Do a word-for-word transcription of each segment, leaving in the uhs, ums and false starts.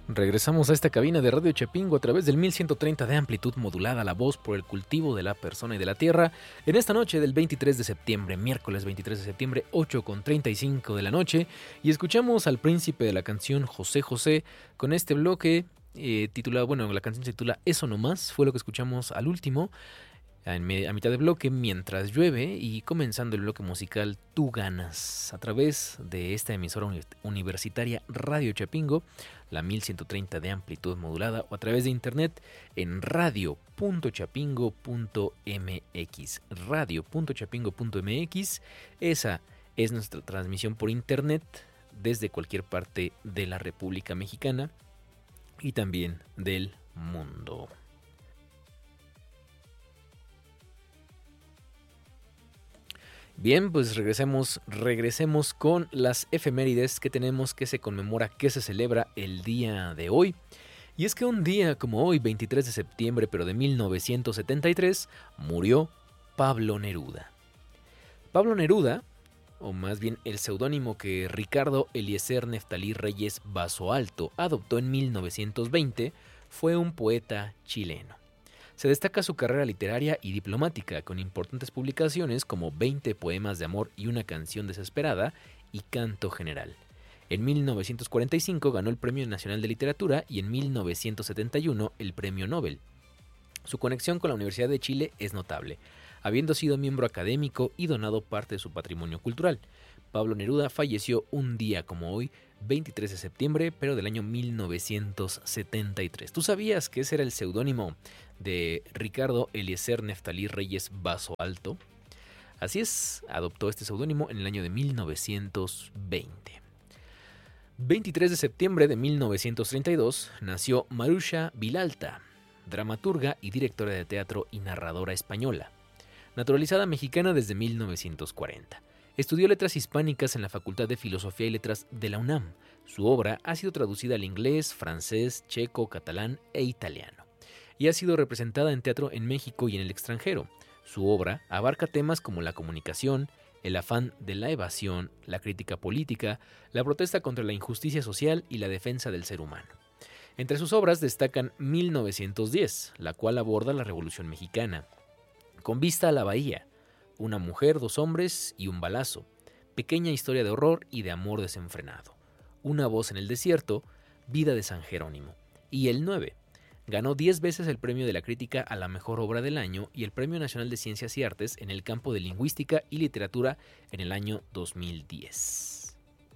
Regresamos a esta cabina de Radio Chapingo a través del mil ciento treinta de amplitud modulada, la voz por el cultivo de la persona y de la tierra. En esta noche del veintitrés de septiembre, miércoles veintitrés de septiembre, ocho con treinta y cinco de la noche. Y escuchamos al príncipe de la canción José José con este bloque eh, titulado, bueno, la canción se titula Eso No Más, fue lo que escuchamos al último. A mitad de bloque, Mientras Llueve, y comenzando el bloque musical Tú Ganas, a través de esta emisora universitaria Radio Chapingo, la mil ciento treinta de amplitud modulada, o a través de internet en radio punto chapingo punto mx, radio punto chapingo punto mx. Esa es nuestra transmisión por internet desde cualquier parte de la República Mexicana y también del mundo. Bien, pues regresemos, regresemos con las efemérides que tenemos, que se conmemora, que se celebra el día de hoy. Y es que un día como hoy, veintitrés de septiembre, pero de mil novecientos setenta y tres, murió Pablo Neruda. Pablo Neruda, o más bien el seudónimo que Ricardo Eliezer Neftalí Reyes Basoalto adoptó en mil novecientos veinte, fue un poeta chileno. Se destaca su carrera literaria y diplomática, con importantes publicaciones como veinte poemas de amor y una canción desesperada y Canto General. En mil novecientos cuarenta y cinco ganó el Premio Nacional de Literatura y en mil novecientos setenta y uno el Premio Nobel. Su conexión con la Universidad de Chile es notable, habiendo sido miembro académico y donado parte de su patrimonio cultural. Pablo Neruda falleció un día como hoy, veintitrés de septiembre, pero del año mil novecientos setenta y tres. ¿Tú sabías que ese era el seudónimo de Ricardo Eliezer Neftalí Reyes Basoalto? Así es, adoptó este seudónimo en el año de mil novecientos veinte. veintitrés de septiembre de mil novecientos treinta y dos nació Marusha Vilalta, dramaturga y directora de teatro y narradora española, naturalizada mexicana desde mil novecientos cuarenta. Estudió letras hispánicas en la Facultad de Filosofía y Letras de la UNAM. Su obra ha sido traducida al inglés, francés, checo, catalán e italiano, y ha sido representada en teatro en México y en el extranjero. Su obra abarca temas como la comunicación, el afán de la evasión, la crítica política, la protesta contra la injusticia social y la defensa del ser humano. Entre sus obras destacan mil novecientos diez, la cual aborda la Revolución Mexicana, Con vista a la bahía, Una mujer, dos hombres y un balazo, Pequeña historia de horror y de amor desenfrenado, Una voz en el desierto, Vida de San Jerónimo, y El nueve. Ganó diez veces el premio de la crítica a la mejor obra del año y el Premio Nacional de Ciencias y Artes en el campo de lingüística y literatura en el año dos mil diez.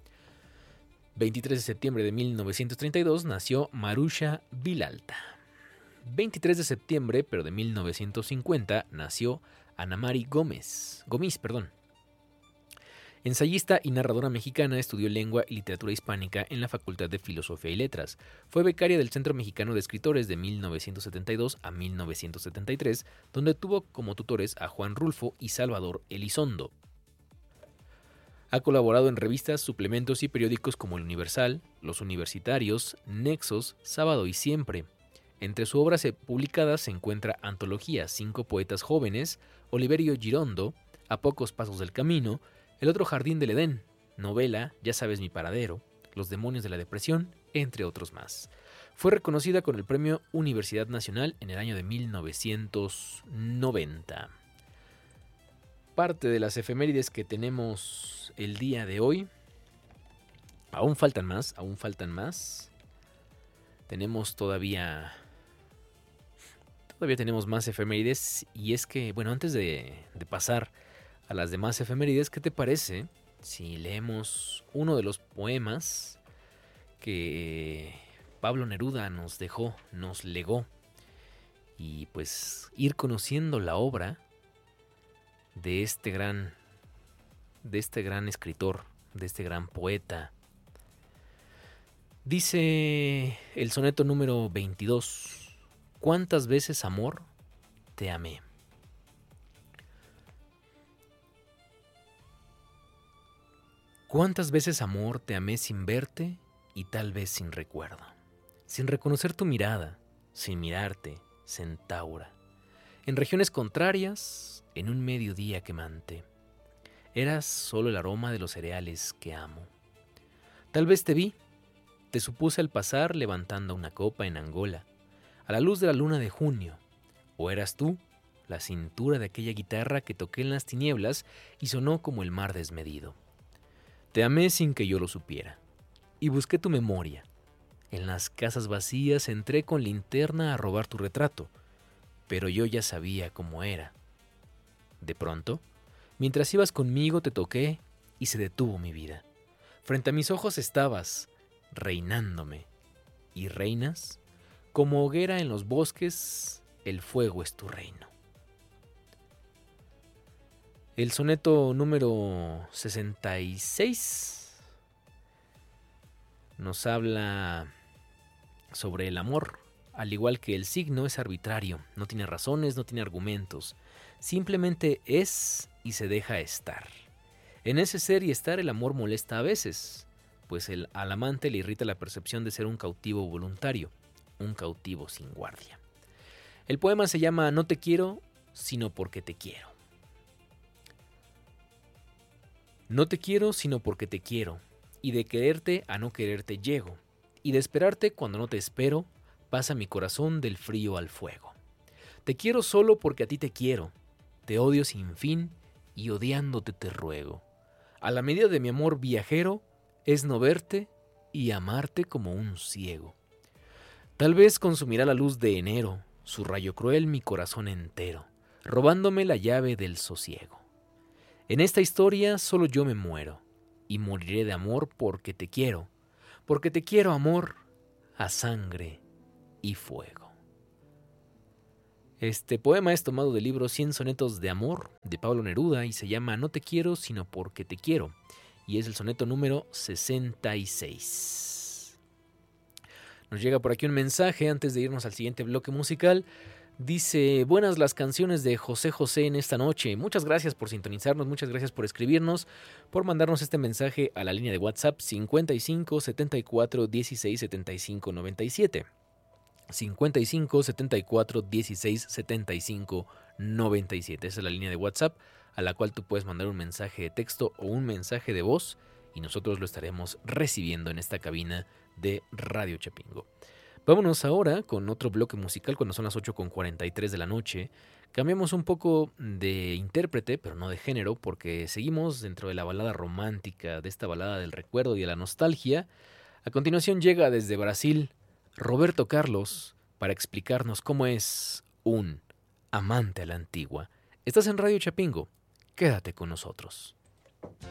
veintitrés de septiembre de mil novecientos treinta y dos nació Marusha Vilalta. veintitrés de septiembre, pero de mil novecientos cincuenta, nació Ana Mari Gómez, Gómez, perdón. Ensayista y narradora mexicana, estudió lengua y literatura hispánica en la Facultad de Filosofía y Letras. Fue becaria del Centro Mexicano de Escritores de mil novecientos setenta y dos a mil novecientos setenta y tres, donde tuvo como tutores a Juan Rulfo y Salvador Elizondo. Ha colaborado en revistas, suplementos y periódicos como El Universal, Los Universitarios, Nexos, Sábado y Siempre. Entre sus obras publicadas se encuentra Antología Cinco Poetas Jóvenes, Oliverio Girondo, A Pocos Pasos del Camino, El Otro Jardín del Edén, novela Ya sabes mi paradero, Los Demonios de la Depresión, entre otros más. Fue reconocida con el Premio Universidad Nacional en el año de mil novecientos noventa. Parte de las efemérides que tenemos el día de hoy. Aún faltan más, aún faltan más. Tenemos todavía... Todavía tenemos más efemérides, y es que, bueno, antes de, de pasar a las demás efemérides, ¿qué te parece si leemos uno de los poemas que Pablo Neruda nos dejó, nos legó, y pues ir conociendo la obra de este gran, de este gran escritor, de este gran poeta? Dice el soneto número veintidós: ¿Cuántas veces, amor, te amé? ¿Cuántas veces, amor, te amé sin verte y tal vez sin recuerdo? Sin reconocer tu mirada, sin mirarte, centaura. En regiones contrarias, en un mediodía quemante. Eras solo el aroma de los cereales que amo. Tal vez te vi, Te supuse al pasar levantando una copa en Angola, a la luz de la luna de junio. ¿O eras tú, la cintura de aquella guitarra que toqué en las tinieblas y sonó como el mar desmedido? Te amé sin que yo lo supiera, y busqué tu memoria. En las casas vacías entré con linterna a robar tu retrato, pero yo ya sabía cómo era. De pronto, mientras ibas conmigo te toqué y se detuvo mi vida. Frente a mis ojos estabas, reinándome. ¿Y reinas? Como hoguera en los bosques, el fuego es tu reino. El soneto número sesenta y seis nos habla sobre el amor. Al igual que el signo, es arbitrario, no tiene razones, no tiene argumentos. Simplemente es y se deja estar. En ese ser y estar el amor molesta a veces, pues el, al amante le irrita la percepción de ser un cautivo voluntario, un cautivo sin guardia. El poema se llama No te quiero, sino porque te quiero. No te quiero, sino porque te quiero, y de quererte a no quererte llego, y de esperarte cuando no te espero, pasa mi corazón del frío al fuego. Te quiero solo porque a ti te quiero, te odio sin fin, y odiándote te ruego. A la medida de mi amor viajero, es no verte y amarte como un ciego. Tal vez consumirá la luz de enero, su rayo cruel mi corazón entero, robándome la llave del sosiego. En esta historia solo yo me muero, y moriré de amor porque te quiero, porque te quiero, amor, a sangre y fuego. Este poema es tomado del libro cien sonetos de amor de Pablo Neruda y se llama No te quiero, sino porque te quiero, y es el soneto número sesenta y seis. Nos llega por aquí un mensaje antes de irnos al siguiente bloque musical. Dice, buenas las canciones de José José en esta noche. Muchas gracias por sintonizarnos, muchas gracias por escribirnos, por mandarnos este mensaje a la línea de WhatsApp cincuenta y cinco, setenta y cuatro, dieciséis, setenta y cinco, noventa y siete. cincuenta y cinco, setenta y cuatro, dieciséis, setenta y cinco, noventa y siete. Esa es la línea de WhatsApp a la cual tú puedes mandar un mensaje de texto o un mensaje de voz y nosotros lo estaremos recibiendo en esta cabina de Radio Chapingo. Vámonos ahora con otro bloque musical cuando son las ocho con cuarenta y tres de la noche. Cambiamos un poco de intérprete, pero no de género, porque seguimos dentro de la balada romántica, de esta balada del recuerdo y de la nostalgia. A continuación llega desde Brasil Roberto Carlos para explicarnos cómo es un amante a la antigua. Estás en Radio Chapingo, quédate con nosotros.